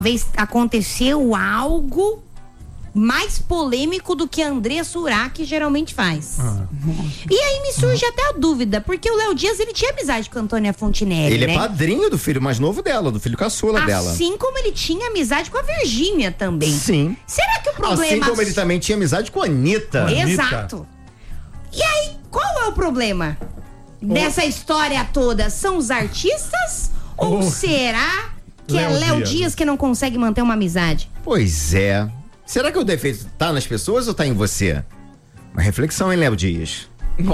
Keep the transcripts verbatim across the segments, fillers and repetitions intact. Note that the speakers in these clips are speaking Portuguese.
Talvez aconteceu algo mais polêmico do que a Andressa Surak geralmente faz. Ah. E aí me surge até a dúvida, porque o Léo Dias, ele tinha amizade com a Antônia Fontinelli, Ele né? é padrinho do filho mais novo dela, do filho caçula assim dela. Assim como ele tinha amizade com a Virgínia também. Sim. Será que o problema... Assim como ele também tinha amizade com a Anitta. Exato. E aí, qual é o problema oh. dessa história toda? São os artistas? Oh. Ou será que Léo é Léo Dias. Dias que não consegue manter uma amizade? Pois é. Será que o defeito tá nas pessoas ou tá em você? Uma reflexão, hein, Léo Dias?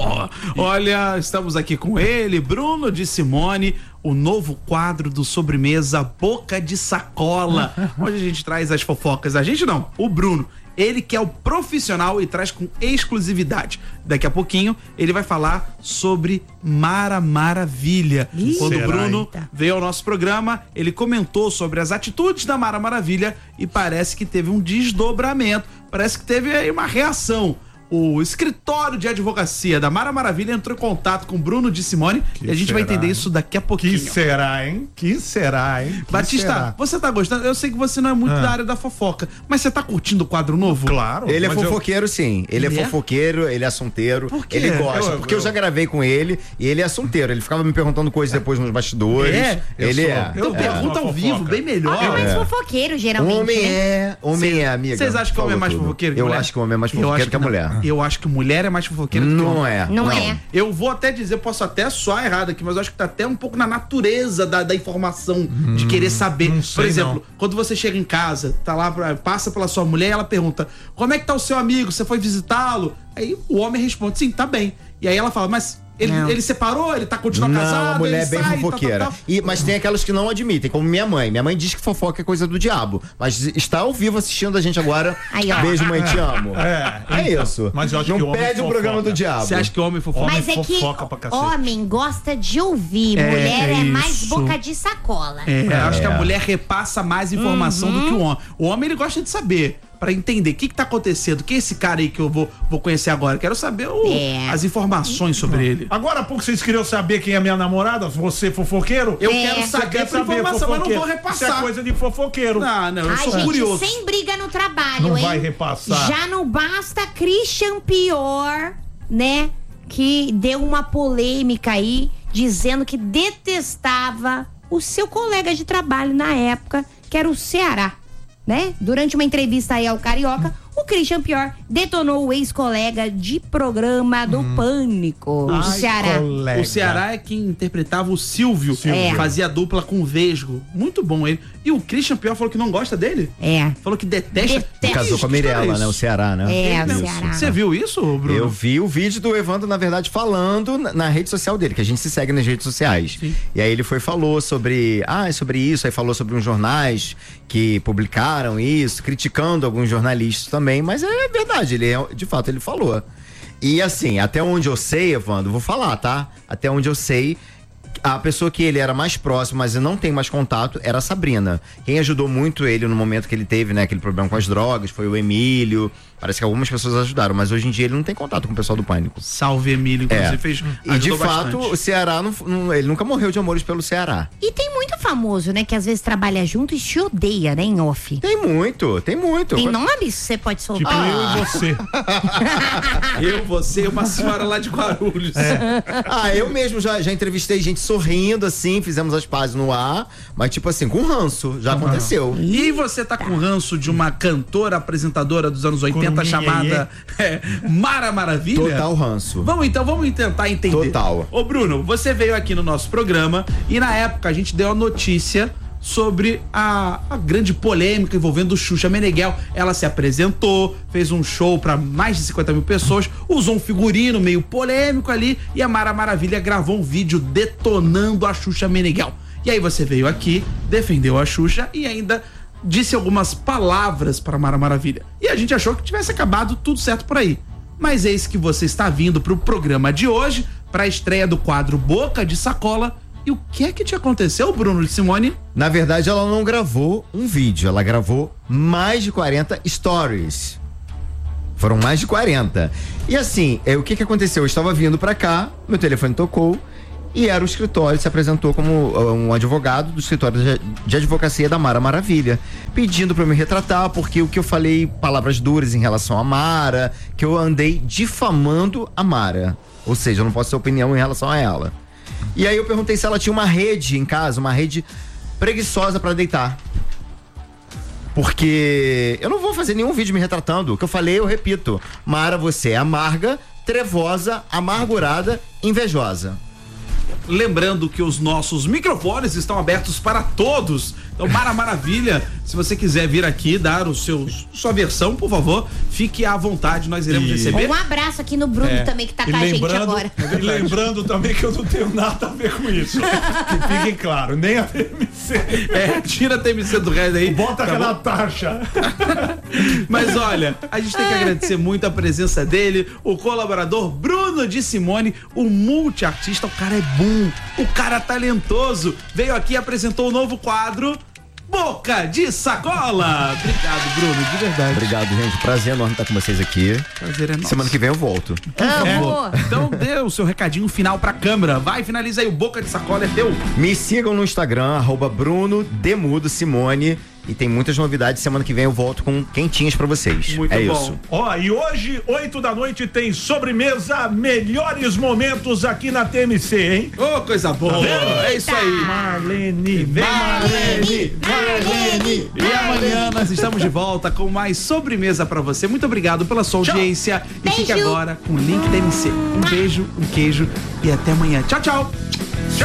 Oh, olha, estamos aqui com ele, Bruno de Simone, o novo quadro do Sobremesa Boca de Sacola, onde a gente traz as fofocas. A gente não, o Bruno. Ele que é o profissional e traz com exclusividade. Daqui a pouquinho ele vai falar sobre Mara Maravilha. Ih, Quando o Bruno hein? veio ao nosso programa, ele comentou sobre as atitudes da Mara Maravilha e parece que teve um desdobramento, parece que teve aí uma reação. O escritório de advocacia da Mara Maravilha entrou em contato com o Bruno de Simone que e a gente será, vai entender isso daqui a pouquinho. Que será, hein? Que será, hein? Que Batista, será? Você tá gostando? Eu sei que você não é muito ah. da área da fofoca, mas você tá curtindo o quadro novo? Claro. Ele é fofoqueiro, eu... sim. Ele, ele é fofoqueiro, ele é assunteiro. Por quê? Ele gosta. Eu, porque eu... eu já gravei com ele e ele é assunteiro. Ele ficava me perguntando coisas depois nos bastidores. É? Ele sou, é. Então é. pergunta ao vivo, bem melhor. Homem é mais é. fofoqueiro, geralmente. Homem né? é. Homem Cê, é, amiga. Vocês acham que o homem é mais tudo. fofoqueiro que eu mulher? Eu acho que o homem é mais fofoqueiro que a mulher. Eu acho que mulher é mais fofoqueira do que não homem. É. Não, não é. Eu vou até dizer, posso até soar errado aqui, mas eu acho que tá até um pouco na natureza da, da informação, hum, de querer saber. Por exemplo, não. quando você chega em casa, tá lá, passa pela sua mulher e ela pergunta: como é que tá o seu amigo? Você foi visitá-lo? Aí o homem responde: sim, tá bem. E aí ela fala: mas Ele, ele separou, ele tá continuando não, casado. Não, a mulher é bem sai, fofoqueira. Tá, tá, tá. E, mas tem aquelas que não admitem, como minha mãe. Minha mãe diz que fofoca é coisa do diabo. Mas está ao vivo assistindo a gente agora. Aí, ó. Beijo, mãe, te amo. É, é então, isso. Mas eu acho não que o homem pede o programa do diabo. Você acha que o homem fofoca? Mas homem é que fofoca pra cacete. homem gosta de ouvir. É, mulher é, é mais boca de sacola. É, é, acho que a É. mulher repassa mais informação Uhum. do que o homem. O homem, ele gosta de saber. Pra entender o que que tá acontecendo, quem é esse cara aí que eu vou, vou conhecer agora. Quero saber o, É. as informações sobre ele. Agora há pouco vocês queriam saber quem é minha namorada? Você fofoqueiro? Eu É. quero Você saber quer essa saber informação, mas não vou fofoqueiro? repassar. Isso é coisa de fofoqueiro. Não, não, eu Ai, sou gente, curioso. sem briga no trabalho, Não hein? vai repassar. Já não basta Christian Pior, né? Que deu uma polêmica aí, dizendo que detestava o seu colega de trabalho na época, que era o Ceará, né? Durante uma entrevista aí ao Carioca, o Christian Pior detonou o ex-colega de programa do hum. Pânico, o Ai, Ceará. colega. O Ceará é quem interpretava o Silvio, É. fazia dupla com o Vesgo. Muito bom ele. E o Christian Pior falou que não gosta dele? É. Falou que detesta. Detesta. Casou com a Mirella, né? O Ceará, né? É, o Isso. Ceará. Você viu isso, Bruno? Eu vi o vídeo do Evandro, na verdade, falando na, na rede social dele, que a gente se segue nas redes sociais. Sim. E aí ele foi falou sobre, ah, sobre isso, aí falou sobre uns jornais que publicaram isso, criticando alguns jornalistas também, mas é verdade, ele é, de fato ele falou. E assim, até onde eu sei, Evandro, vou falar, tá? Até onde eu sei, a pessoa que ele era mais próximo, mas não tem mais contato, era a Sabrina. Quem ajudou muito ele no momento que ele teve, né, aquele problema com as drogas, foi o Emílio. Parece que algumas pessoas ajudaram, mas hoje em dia ele não tem contato com o pessoal do Pânico. Salve, Emílio, inclusive É. fez. E de ajudou fato, bastante. o Ceará, não, não- ele nunca morreu de amores pelo Ceará. E tem muito famoso, né? Que às vezes trabalha junto e se odeia, né? Em off. Tem muito, tem muito. Tem nomes que você pode Tipo soltar? eu e você. Eu, você e uma senhora lá de Guarulhos. Ah, eu mesmo já, já entrevistei gente sorrindo, assim, fizemos as pazes no ar, mas tipo assim, com ranço, já aconteceu. E você tá com ranço de uma cantora, apresentadora dos anos oitenta Curumim, chamada é, Mara Maravilha? Total ranço. Vamos então, vamos tentar entender. Total. Ô Bruno, você veio aqui no nosso programa e na época a gente deu a notícia sobre a, a grande polêmica envolvendo Xuxa Meneghel. Ela se apresentou, fez um show pra mais de cinquenta mil pessoas, usou um figurino meio polêmico ali e a Mara Maravilha gravou um vídeo detonando a Xuxa Meneghel. E aí você veio aqui, defendeu a Xuxa e ainda disse algumas palavras para Mara Maravilha. E a gente achou que tivesse acabado tudo certo por aí. Mas eis que você está vindo pro programa de hoje, pra estreia do quadro Boca de Sacola. E o que é que te aconteceu, Bruno de Simone? Na verdade, ela não gravou um vídeo, ela gravou mais de quarenta stories. Foram mais de quarenta. E assim, é, o que que aconteceu? Eu estava vindo pra cá, meu telefone tocou E era o escritório, se apresentou como uh, um advogado do escritório de, de advocacia da Mara Maravilha, pedindo para eu me retratar, porque o que eu falei, palavras duras em relação a Mara, que eu andei difamando a Mara. Ou seja, eu não posso ter opinião em relação a ela. E aí eu perguntei se ela tinha uma rede em casa, uma rede preguiçosa para deitar. Porque eu não vou fazer nenhum vídeo me retratando. O que eu falei, eu repito. Mara, você é amarga, trevosa, amargurada, invejosa. Lembrando que os nossos microfones estão abertos para todos. Então, Mara Maravilha, se você quiser vir aqui dar o seu, sua versão, por favor, fique à vontade, nós iremos E... receber. Um abraço aqui no Bruno É. também, que tá E com a gente lembrando- agora. E lembrando também que eu não tenho nada a ver com isso. Que fique claro, nem a T M C. É, tira a T M C do resto aí. Bota tá aquela bom? taxa. Mas olha, a gente tem que agradecer muito a presença dele, o colaborador Bruno de Simone, o multiartista. O cara é bom, o cara é talentoso. Veio aqui e apresentou o novo quadro Boca de Sacola. Obrigado, Bruno, de verdade. Obrigado, gente. Prazer enorme estar com vocês aqui. Prazer é nosso. Semana que vem eu volto. Amo! Então dê o seu recadinho final pra câmera. Vai, finaliza aí, o Boca de Sacola é teu. Me sigam no Instagram, arroba Bruno Demudo Simone. E tem muitas novidades. Semana que vem eu volto com quentinhas pra vocês. Muito é bom. isso. Ó, e hoje, oito da noite, tem sobremesa Melhores Momentos aqui na T M C, hein? Ô, coisa boa. É isso aí. Marlene, vem Marlene, Marlene. E amanhã nós estamos de volta com mais sobremesa pra você. Muito obrigado pela sua audiência. E fique Beijo. agora com o link da M C. Um beijo, um queijo e até amanhã. Tchau, tchau.